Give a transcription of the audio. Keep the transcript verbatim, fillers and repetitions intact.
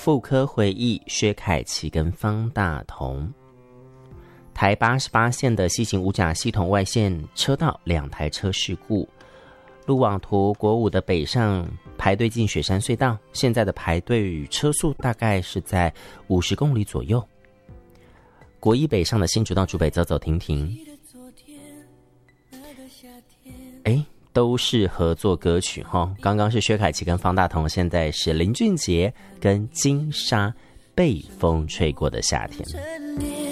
复刻回忆薛凯琪跟方大同。台八十八线的西行五甲系统外线车道两台车事故，路网图国五的北上排队进雪山隧道，现在的排队与车速大概是在五十公里左右。国一北上的新竹到竹北走走停停，哎，都是合作歌曲哈。刚刚是薛凯琪跟方大同，现在是林俊杰跟金莎，被风吹过的夏天。